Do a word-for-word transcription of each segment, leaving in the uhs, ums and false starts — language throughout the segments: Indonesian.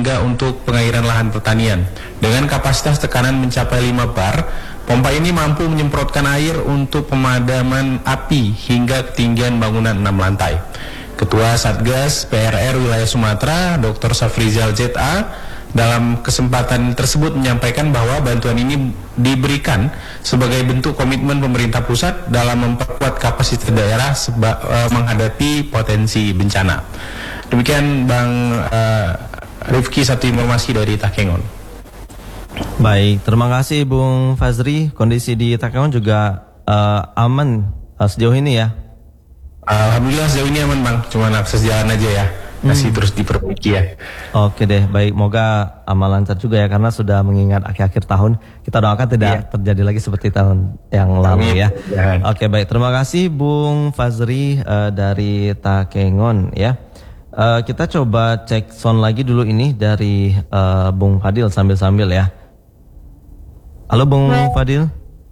juga untuk pengairan lahan pertanian. Dengan kapasitas tekanan mencapai lima bar, pompa ini mampu menyemprotkan air untuk pemadaman api hingga ketinggian bangunan enam lantai. Ketua Satgas P R R Wilayah Sumatera, Doktor Safrizal Z A, dalam kesempatan tersebut menyampaikan bahwa bantuan ini diberikan sebagai bentuk komitmen pemerintah pusat dalam memperkuat kapasitas daerah seba, uh, menghadapi potensi bencana. Demikian Bang uh, Rifki, satu informasi dari Takengon. Baik, terima kasih Bung Fazri. Kondisi di Takengon juga uh, aman uh, sejauh ini ya? Alhamdulillah sejauh ini aman Bang, cuma akses jalan aja ya. Masih hmm. terus diperbaiki ya. Oke deh, baik, moga amal lancar juga ya, karena sudah mengingat akhir-akhir tahun. Kita doakan tidak yeah. terjadi lagi seperti tahun yang lalu ya. Yeah. Oke, baik, terima kasih Bung Fazri uh, dari Takengon ya. Uh, kita coba cek sound lagi dulu ini dari uh, Bung Fadil sambil-sambil ya. Halo Bung Fadil.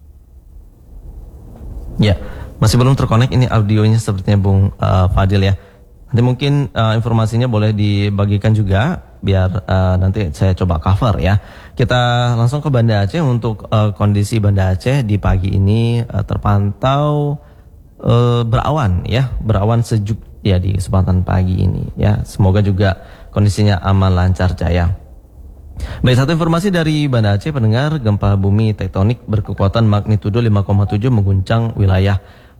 Ya, masih belum terkonek ini audionya sepertinya Bung uh, Fadil ya. Nanti mungkin uh, informasinya boleh dibagikan juga biar uh, nanti saya coba cover ya. Kita langsung ke Banda Aceh untuk uh, kondisi Banda Aceh di pagi ini uh, terpantau uh, berawan ya, berawan sejuk ya di kesempatan pagi ini ya. Semoga juga kondisinya aman lancar jaya. Baik, satu informasi dari Banda Aceh pendengar, gempa bumi tektonik berkekuatan magnitudo lima koma tujuh mengguncang wilayah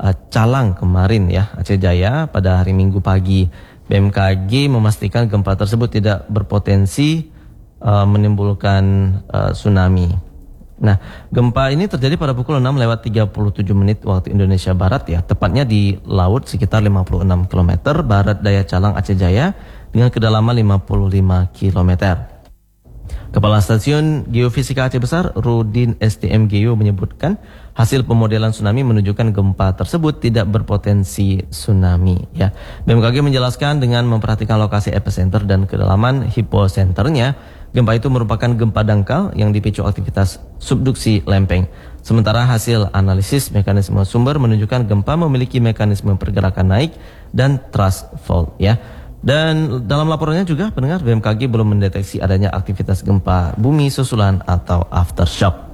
Calang kemarin ya, Aceh Jaya pada hari Minggu pagi. B M K G memastikan gempa tersebut tidak berpotensi uh, menimbulkan uh, tsunami. Nah, gempa ini terjadi pada pukul enam lewat tiga puluh tujuh menit waktu Indonesia Barat ya, tepatnya di laut sekitar lima puluh enam kilometer barat daya Calang Aceh Jaya dengan kedalaman lima puluh lima kilometer. Kepala Stasiun Geofisika Aceh Besar, Rudin S T M G U menyebutkan hasil pemodelan tsunami menunjukkan gempa tersebut tidak berpotensi tsunami ya. B M K G menjelaskan dengan memperhatikan lokasi epicenter dan kedalaman hiposenternya, gempa itu merupakan gempa dangkal yang dipicu aktivitas subduksi lempeng. Sementara hasil analisis mekanisme sumber menunjukkan gempa memiliki mekanisme pergerakan naik dan thrust fault ya. Dan dalam laporannya juga pendengar, B M K G belum mendeteksi adanya aktivitas gempa bumi susulan atau aftershock.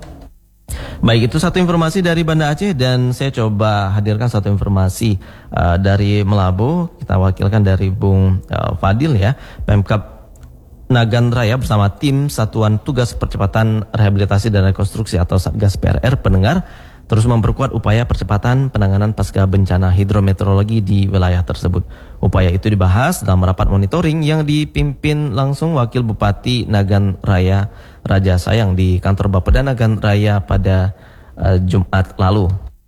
Baik, itu satu informasi dari Banda Aceh, dan saya coba hadirkan satu informasi uh, dari Melabu. Kita wakilkan dari Bung uh, Fadil ya. Pemkab Nagan Raya bersama tim Satuan Tugas Percepatan Rehabilitasi dan Rekonstruksi atau Satgas P R R pendengar terus memperkuat upaya percepatan penanganan pasca bencana hidrometeorologi di wilayah tersebut. Upaya itu dibahas dalam rapat monitoring yang dipimpin langsung Wakil Bupati Nagan Raya Raja Sayang di kantor Bapeda Nagan Raya pada uh, Jumat lalu.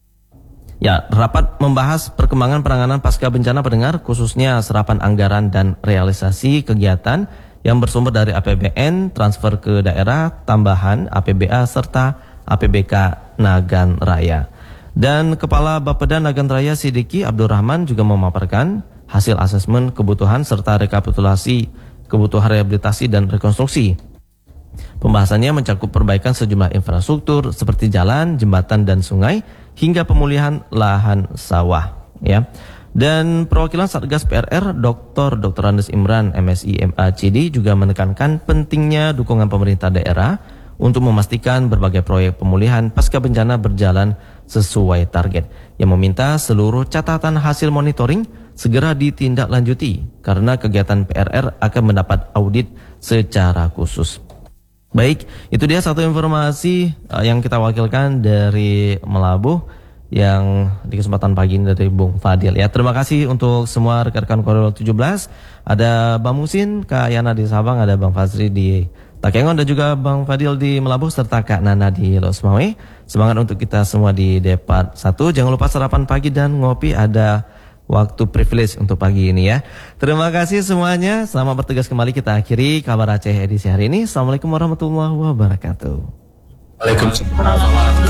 Ya, rapat membahas perkembangan penanganan pasca bencana pendengar, khususnya serapan anggaran dan realisasi kegiatan yang bersumber dari A P B N, transfer ke daerah, tambahan A P B A serta A P B K Nagan Raya. Dan Kepala Bapeda Nagan Raya Sidiki Abdurrahman juga memaparkan hasil asesmen kebutuhan serta rekapitulasi kebutuhan rehabilitasi dan rekonstruksi. Pembahasannya mencakup perbaikan sejumlah infrastruktur seperti jalan, jembatan dan sungai hingga pemulihan lahan sawah ya. Dan perwakilan Satgas P R R Doktor Doktor Andes Imran M Si M A C D juga menekankan pentingnya dukungan pemerintah daerah untuk memastikan berbagai proyek pemulihan pasca bencana berjalan sesuai target, yang meminta seluruh catatan hasil monitoring segera ditindaklanjuti karena kegiatan P R R akan mendapat audit secara khusus. Baik, itu dia satu informasi uh, yang kita wakilkan dari Melabuh yang di kesempatan pagi ini dari Bung Fadil ya. Terima kasih untuk semua rekan-rekan Koridor tujuh belas. Ada Bang Musin, Kak Yana di Sabang, ada Bang Fazri di Takengon dan juga Bang Fadil di Melabuh serta Kak Nana di Losmawe. Semangat untuk kita semua di Depart satu. Jangan lupa sarapan pagi dan ngopi, ada waktu privilege untuk pagi ini ya. Terima kasih semuanya. Selamat bertugas kembali. Kita akhiri Kabar Aceh edisi hari ini. Assalamualaikum warahmatullahi wabarakatuh. Waalaikumsalam.